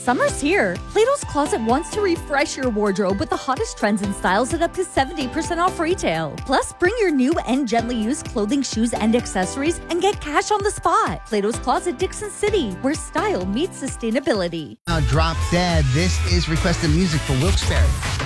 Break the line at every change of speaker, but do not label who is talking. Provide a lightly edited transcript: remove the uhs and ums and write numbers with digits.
Summer's here. Plato's Closet wants to refresh your wardrobe with the hottest trends and styles at up to 70% off retail. Plus, bring your new and gently used clothing, shoes, and accessories and get cash on the spot. Plato's Closet, Dixon City, where style meets sustainability.
Drop Dead. This is requested music for Wilkes-Barre.